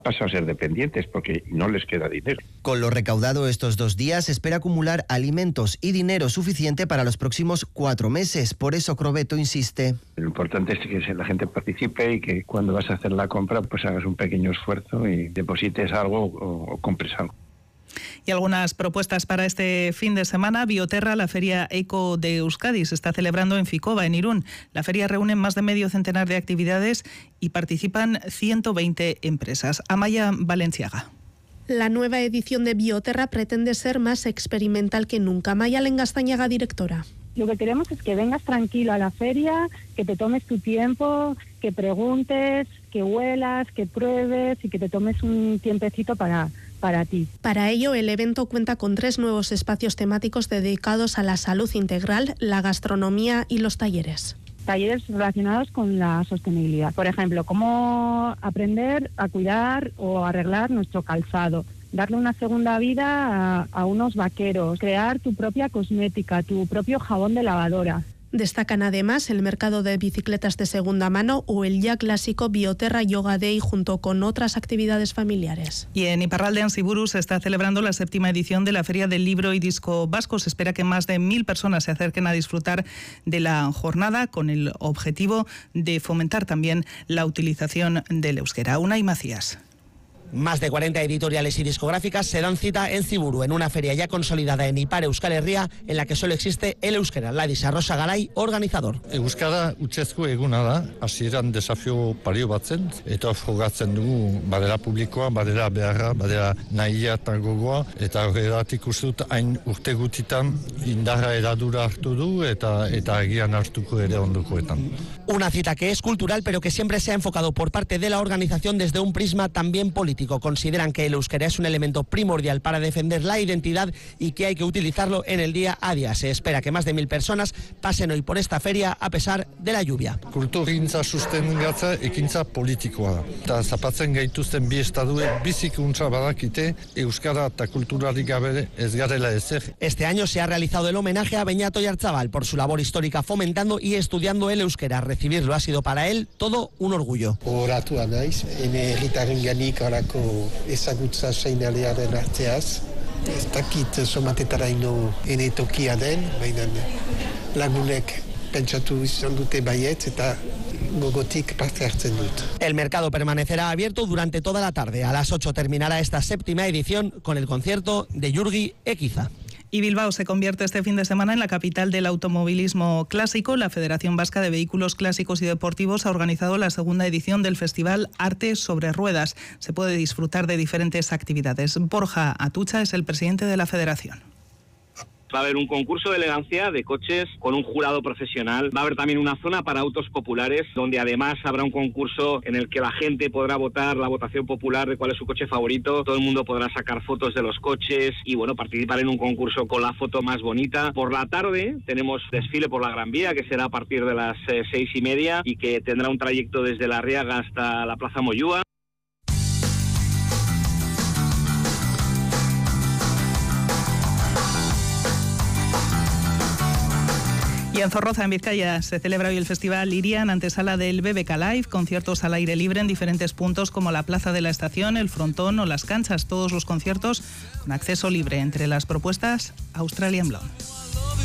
Pasan a ser dependientes porque no les queda dinero. Con lo recaudado estos 2 días, espera acumular alimentos y dinero suficiente para los próximos 4 meses. Por eso Crobeto insiste. Lo importante es que la gente participe y que cuando vas a hacer la compra pues hagas un pequeño esfuerzo y deposites algo o compres algo. Y algunas propuestas para este fin de semana. Bioterra, la feria eco de Euskadi, se está celebrando en Ficova, en Irún. La feria reúne más de medio centenar de actividades y participan 120 empresas. Amaya Valenciaga. La nueva edición de Bioterra pretende ser más experimental que nunca. Amaya Lengastañaga, directora. Lo que queremos es que vengas tranquilo a la feria, que te tomes tu tiempo, que preguntes, que huelas, que pruebes y que te tomes un tiempecito para ti. Para ello, el evento cuenta con 3 nuevos espacios temáticos dedicados a la salud integral, la gastronomía y los talleres. Talleres relacionados con la sostenibilidad. Por ejemplo, cómo aprender a cuidar o arreglar nuestro calzado. Darle una segunda vida a unos vaqueros, crear tu propia cosmética, tu propio jabón de lavadora. Destacan además el mercado de bicicletas de segunda mano o el ya clásico Bioterra Yoga Day junto con otras actividades familiares. Y en Iparralde, Ansiburu, se está celebrando la 7ª edición de la Feria del Libro y Disco Vasco. Se espera que más de 1.000 personas se acerquen a disfrutar de la jornada con el objetivo de fomentar también la utilización del euskera. Unai Macías. Más de 40 editoriales y discográficas se dan cita en Ziburu, en una feria ya consolidada en Ipar Euskal Herria, en la que solo existe el euskera. Ladis Arrosa Garay, organizador. Euskara utzezko eguna da, hasieran desafio pario batzen, eta frogatzen dugu badera publikoa, badera beharra, badera nahia eta gogoa, eta horregatik uste dut hain urte gutitan indarra eradura hartu du eta agian hartuko ere ondokoetan. Una cita que es cultural, pero que siempre se ha enfocado por parte de la organización desde un prisma también político. Consideran que el euskera es un elemento primordial para defender la identidad y que hay que utilizarlo en el día a día. Se espera que más de 1.000 personas pasen hoy por esta feria a pesar de la lluvia. Kulturgintza sustengatza ekintza politikoa da. Eta zapatzen gaituzten bi estaduek bizikuntza badakite euskara eta kulturarik gabe ez garela ezer. Este año se ha realizado el homenaje a Beñat Oyarzabal por su labor histórica fomentando y estudiando el euskera. Recibirlo ha sido para él todo un orgullo. Oratua naiz, ene herritarrenganik halako ezagutza seinalearen arteaz. Ez dakit somatetaraino ene tokia den, baina lagunek pentsatu izan dute baietz eta gogotik parte hartzen dut. El mercado permanecerá abierto durante toda la tarde. A las 8 terminará esta 7ª edición con el concierto de Jurgi Ekiza. Y Bilbao se convierte este fin de semana en la capital del automovilismo clásico. La Federación Vasca de Vehículos Clásicos y Deportivos ha organizado la 2ª edición del Festival Arte sobre Ruedas. Se puede disfrutar de diferentes actividades. Borja Atucha es el presidente de la federación. Va a haber un concurso de elegancia de coches con un jurado profesional. Va a haber también una zona para autos populares, donde además habrá un concurso en el que la gente podrá votar la votación popular de cuál es su coche favorito. Todo el mundo podrá sacar fotos de los coches y participar en un concurso con la foto más bonita. Por la tarde tenemos desfile por la Gran Vía, que será a partir de las 6:30 y que tendrá un trayecto desde La Arriaga hasta la Plaza Moyúa. Y en Zorroza, en Vizcaya, se celebra hoy el Festival Irian, antesala del BBK Live, conciertos al aire libre en diferentes puntos como la Plaza de la Estación, el Frontón o las Canchas. Todos los conciertos con acceso libre. Entre las propuestas, Australian Blonde.